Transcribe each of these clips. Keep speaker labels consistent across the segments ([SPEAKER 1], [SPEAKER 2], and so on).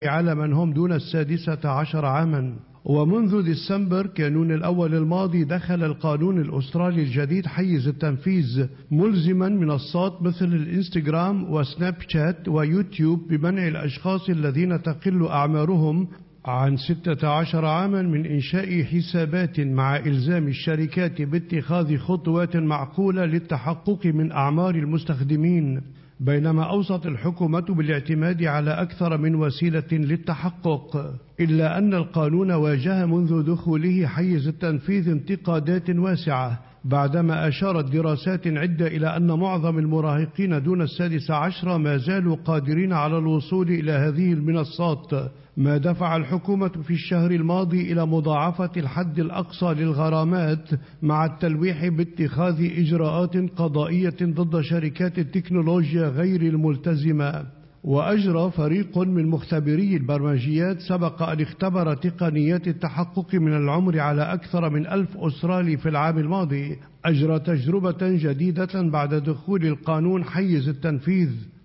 [SPEAKER 1] على من هم دون 16 عاما. ومنذ ديسمبر كانون الأول الماضي دخل القانون الأسترالي الجديد حيز التنفيذ، ملزما منصات مثل الإنستغرام وسناب شات ويوتيوب بمنع الأشخاص الذين تقل أعمارهم عن 16 عاما من إنشاء حسابات، مع إلزام الشركات باتخاذ خطوات معقولة للتحقق من أعمار المستخدمين. بينما أوصت الحكومة بالاعتماد على أكثر من وسيلة للتحقق، إلا أن القانون واجه منذ دخوله حيز التنفيذ انتقادات واسعة، بعدما أشارت دراسات عدة إلى أن معظم المراهقين دون 16 ما زالوا قادرين على الوصول إلى هذه المنصات، ما دفع الحكومة في الشهر الماضي إلى مضاعفة الحد الأقصى للغرامات، مع التلويح باتخاذ إجراءات قضائية ضد شركات التكنولوجيا غير الملتزمة. وأجرى فريق من مختبري البرمجيات سبق أن اختبر تقنيات التحقق من العمر على أكثر من 1000 أسترالي في العام الماضي، أجرى تجربة جديدة بعد دخول القانون حيز التنفيذ.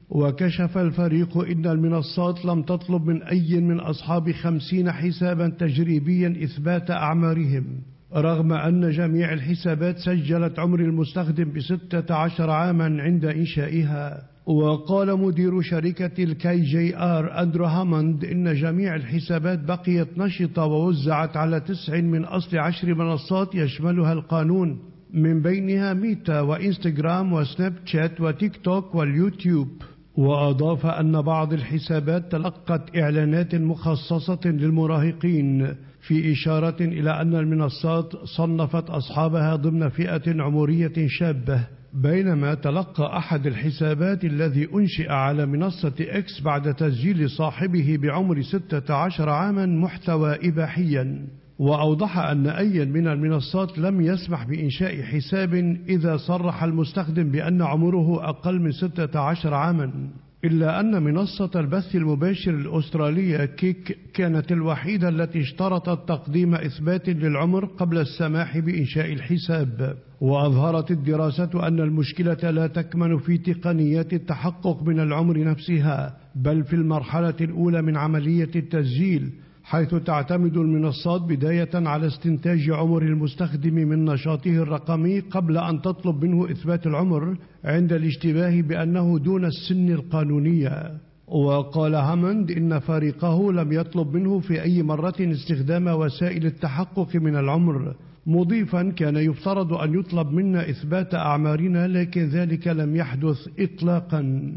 [SPEAKER 1] وكشف الفريق إن المنصات لم تطلب من أي من أصحاب 50 حسابا تجريبيا إثبات أعمارهم، رغم أن جميع الحسابات سجلت عمر المستخدم ب16 عاما عند إنشائها. وقال مدير شركة الكي جي آر أندرو هاموند إن جميع الحسابات بقيت نشطة ووزعت على 9 من أصل 10 منصات يشملها القانون، من بينها ميتا وإنستغرام وسناب شات وتيك توك واليوتيوب. وأضاف أن بعض الحسابات تلقت إعلانات مخصصة للمراهقين، في إشارة إلى أن المنصات صنفت أصحابها ضمن فئة عمرية شابة. بينما تلقى أحد الحسابات الذي أنشئ على منصة إكس بعد تسجيل صاحبه بعمر 16 عاما محتوى إباحيا. وأوضح أن أي من المنصات لم يسمح بإنشاء حساب إذا صرح المستخدم بأن عمره أقل من 16 عاما، إلا أن منصة البث المباشر الأسترالية كيك كانت الوحيدة التي اشترطت تقديم إثبات للعمر قبل السماح بإنشاء الحساب. وأظهرت الدراسة أن المشكلة لا تكمن في تقنيات التحقق من العمر نفسها، بل في المرحلة الأولى من عملية التسجيل، حيث تعتمد المنصات بداية على استنتاج عمر المستخدم من نشاطه الرقمي قبل أن تطلب منه إثبات العمر عند الاشتباه بأنه دون السن القانونية. وقال هاموند إن فريقه لم يطلب منه في أي مرة استخدام وسائل التحقق من العمر، مضيفا كان يفترض أن يطلب منا إثبات أعمارنا، لكن ذلك لم يحدث إطلاقا.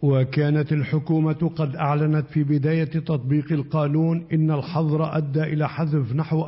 [SPEAKER 1] وكانت الحكومة قد أعلنت في بداية تطبيق القانون إن الحظر أدى إلى حذف نحو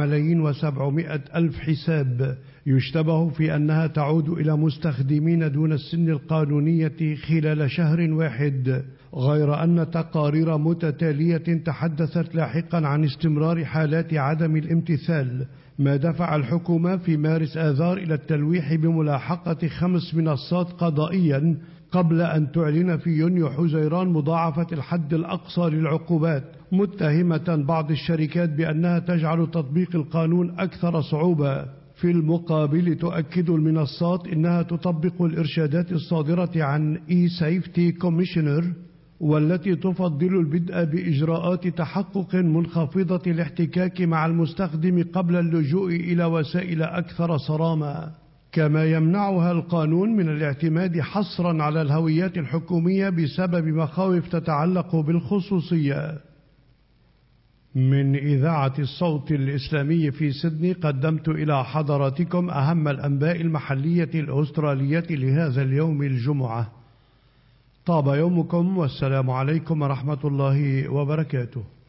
[SPEAKER 1] 4,700,000 حساب يشتبه في أنها تعود إلى مستخدمين دون السن القانونية خلال شهر واحد، غير أن تقارير متتالية تحدثت لاحقا عن استمرار حالات عدم الامتثال، ما دفع الحكومة في مارس آذار إلى التلويح بملاحقة 5 منصات قضائيا، قبل أن تعلن في يونيو حزيران مضاعفة الحد الأقصى للعقوبات، متهمة بعض الشركات بأنها تجعل تطبيق القانون أكثر صعوبة. في المقابل تؤكد المنصات أنها تطبق الإرشادات الصادرة عن E-Safety Commissioner، والتي تفضل البدء بإجراءات تحقق منخفضة الاحتكاك مع المستخدم قبل اللجوء إلى وسائل أكثر صرامة. كما يمنعها القانون من الاعتماد حصرا على الهويات الحكومية بسبب مخاوف تتعلق بالخصوصية. من إذاعة الصوت الإسلامي في سيدني قدمت إلى حضراتكم أهم الأنباء المحلية الأسترالية لهذا اليوم الجمعة. طاب يومكم، والسلام عليكم ورحمة الله وبركاته.